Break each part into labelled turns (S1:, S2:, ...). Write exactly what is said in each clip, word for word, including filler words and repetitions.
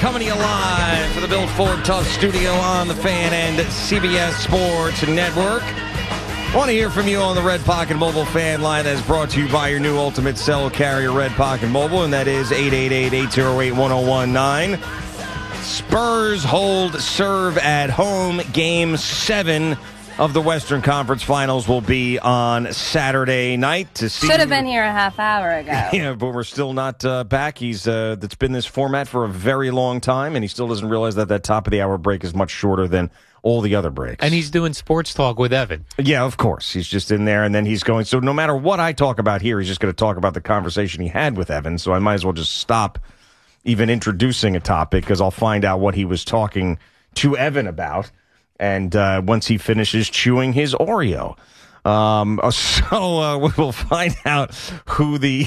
S1: coming to you live for the Bill Ford Tough Studio on the Fan and C B S Sports Network. Want to hear from you on the Red Pocket Mobile fan line that is brought to you by your new ultimate cell carrier, Red Pocket Mobile, and that is eight eight eight, eight oh eight, one oh one nine. Spurs hold serve at home. Game seven of the Western Conference Finals will be on Saturday night. To see,
S2: should have been here a half hour ago.
S1: Yeah, but we're still not uh, back. He's uh, that's been this format for a very long time, and he still doesn't realize that that top of the hour break is much shorter than all the other breaks.
S3: And he's doing sports talk with Evan.
S1: Yeah, of course. He's just in there, and then he's going. So no matter what I talk about here, he's just going to talk about the conversation he had with Evan. So I might as well just stop even introducing a topic because I'll find out what he was talking to Evan about. And uh, once he finishes chewing his Oreo. Um, so uh, we'll find out who the...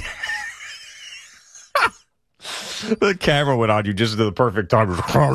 S1: the camera went on you just at the perfect time.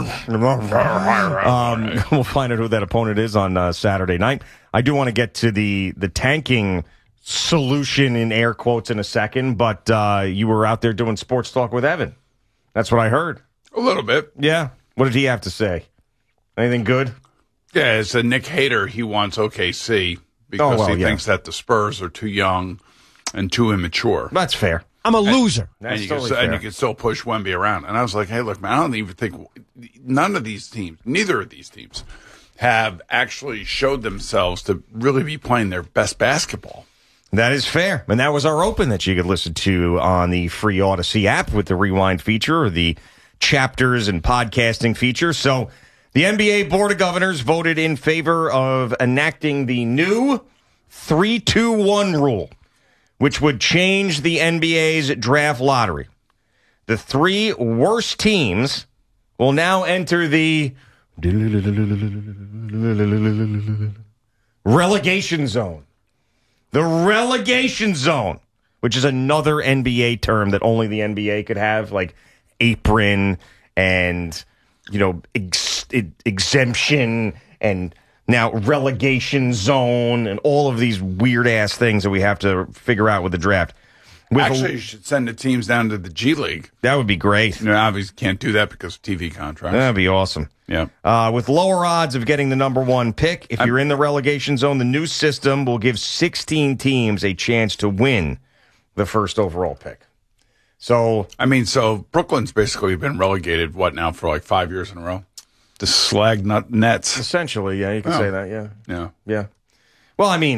S1: um, we'll find out who that opponent is on uh, Saturday night. I do want to get to the, the tanking solution in air quotes in a second, but uh, you were out there doing sports talk with Evan. That's what I heard.
S4: A little bit.
S1: Yeah. What did he have to say? Anything good?
S4: Yeah, as a Nick Hader, he wants O K C because
S1: oh, well,
S4: he
S1: yeah.
S4: thinks that the Spurs are too young and too immature.
S1: That's fair.
S5: I'm a loser.
S4: And, and, you
S1: totally
S4: can,
S1: fair.
S4: and you can still push Wemby around. And I was like, hey, look, man, I don't even think none of these teams, neither of these teams, have actually showed themselves to really be playing their best basketball.
S1: That is fair. And that was our open that you could listen to on the free Odyssey app with the rewind feature or the chapters and podcasting feature. So the N B A Board of Governors voted in favor of enacting the new three two one rule, which would change the N B A's draft lottery. The three worst teams will now enter the relegation zone. The relegation zone, which is another N B A term that only the N B A could have, like apron and, you know, ex- exemption and now relegation zone and all of these weird-ass things that we have to figure out with the draft. With
S4: Actually,
S1: a,
S4: you should send the teams down to the G League.
S1: that would be great.
S4: You know, obviously can't do that because of T V contracts.
S1: That would be awesome.
S4: Yeah.
S1: Uh, with lower odds of getting the number one pick, if you're in the relegation zone, the new system will give sixteen teams a chance to win the first overall pick. So,
S4: I mean, so Brooklyn's basically been relegated, what now, for like five years in a row? The slag nut nets.
S1: essentially, yeah, you can
S4: Oh.
S1: say that, yeah.
S4: Yeah.
S1: Yeah. Well, I mean,